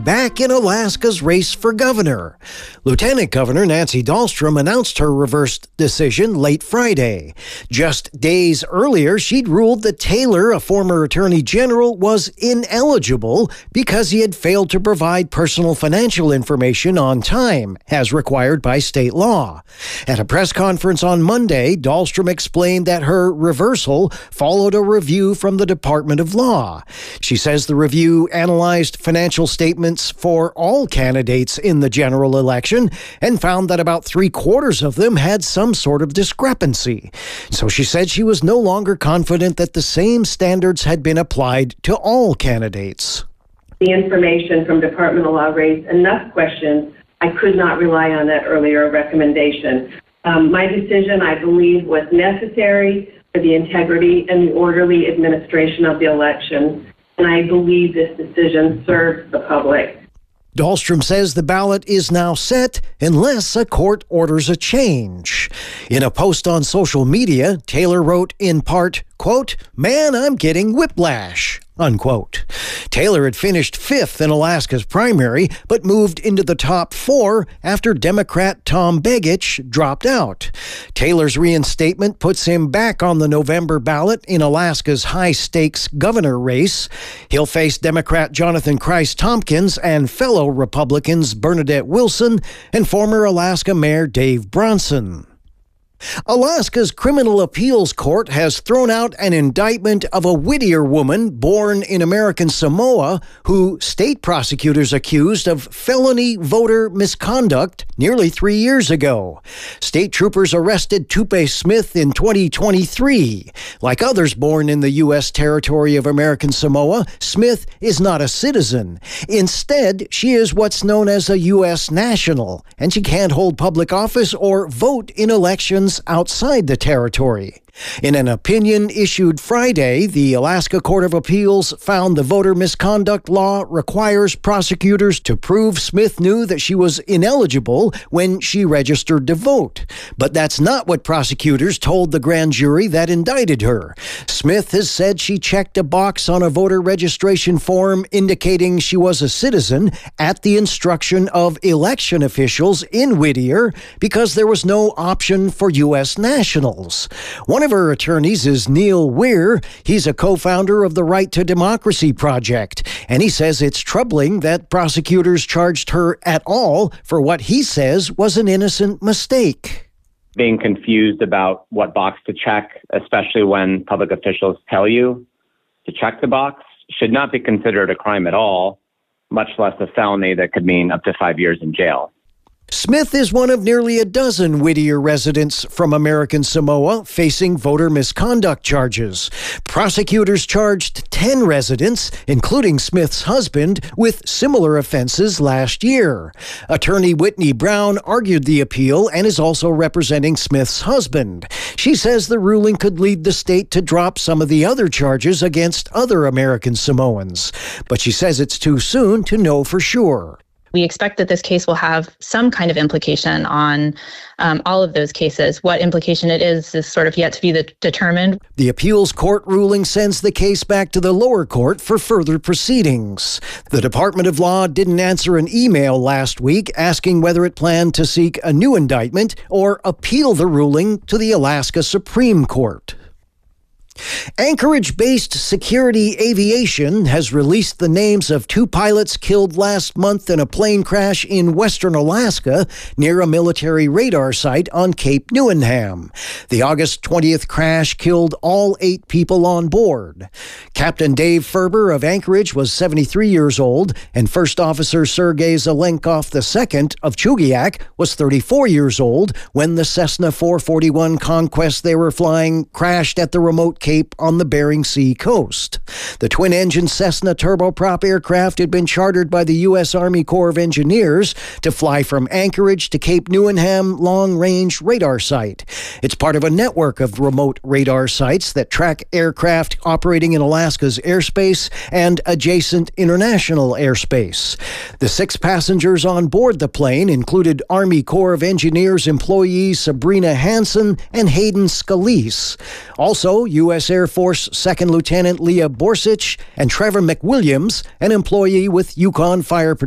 back in Alaska's race for governor. Lieutenant Governor Nancy Dahlstrom announced her reversed decision late Friday. Just days earlier, she'd ruled that Taylor, a former attorney general, was ineligible because he had failed to provide personal financial information on time, as required by state law. At a press conference on Monday, Dahlstrom explained that her reversal followed a review from the Department of Law. She says the review analyzed financial statements for all candidates in the general election and found that about 3/4 of them had some sort of discrepancy. So she said she was no longer confident that the same standards had been applied to all candidates. The information from Department of Law raised enough questions. I could not rely on that earlier recommendation. My decision, I believe, was necessary for the integrity and the orderly administration of the election, and I believe this decision serves the public. Dahlstrom says the ballot is now set unless a court orders a change. In a post on social media, Taylor wrote in part, quote, "Man, I'm getting whiplash," unquote. Taylor had finished 5th in Alaska's primary, but moved into the top 4 after Democrat Tom Begich dropped out. Taylor's reinstatement puts him back on the November ballot in Alaska's high-stakes governor race. He'll face Democrat Jonathan Christ-Tompkins and fellow Republicans Bernadette Wilson and former Alaska Mayor Dave Bronson. Alaska's Criminal Appeals Court has thrown out an indictment of a Whittier woman born in American Samoa who state prosecutors accused of felony voter misconduct nearly 3 years ago. State troopers arrested Tupe Smith in 2023. Like others born in the U.S. territory of American Samoa, Smith is not a citizen. Instead, she is what's known as a U.S. national, and she can't hold public office or vote in elections outside the territory. In an opinion issued Friday, the Alaska Court of Appeals found the voter misconduct law requires prosecutors to prove Smith knew that she was ineligible when she registered to vote. But that's not what prosecutors told the grand jury that indicted her. Smith has said she checked a box on a voter registration form indicating she was a citizen at the instruction of election officials in Whittier because there was no option for U.S. nationals. One of her attorneys is Neil Weir. He's a co-founder of the Right to Democracy Project, and he says it's troubling that prosecutors charged her at all for what he says was an innocent mistake. Being confused about what box to check, especially when public officials tell you to check the box, should not be considered a crime at all, much less a felony that could mean up to 5 years in jail. Smith is one of nearly a dozen Whittier residents from American Samoa facing voter misconduct charges. Prosecutors charged 10 residents, including Smith's husband, with similar offenses last year. Attorney Whitney Brown argued the appeal and is also representing Smith's husband. She says the ruling could lead the state to drop some of the other charges against other American Samoans. But she says it's too soon to know for sure. We expect that this case will have some kind of implication on all of those cases. What implication it is sort of yet to be determined. The appeals court ruling sends the case back to the lower court for further proceedings. The Department of Law didn't answer an email last week asking whether it planned to seek a new indictment or appeal the ruling to the Alaska Supreme Court. Anchorage-based Security Aviation has released the names of 2 pilots killed last month in a plane crash in western Alaska near a military radar site on Cape Neuenham. The August 20th crash killed all 8 people on board. Captain Dave Ferber of Anchorage was 73 years old, and First Officer Sergei Zelenkov II of Chugiak was 34 years old when the Cessna 441 Conquest they were flying crashed at the remote Cape on the Bering Sea coast. The twin-engine Cessna turboprop aircraft had been chartered by the U.S. Army Corps of Engineers to fly from Anchorage to Cape Neuenham Long-Range Radar Site. It's part of a network of remote radar sites that track aircraft operating in Alaska's airspace and adjacent international airspace. The 6 passengers on board the plane included Army Corps of Engineers employees Sabrina Hansen and Hayden Scalise. Also, U.S. Air Force Second Lieutenant Leah Borsich and Trevor McWilliams, an employee with Yukon Fire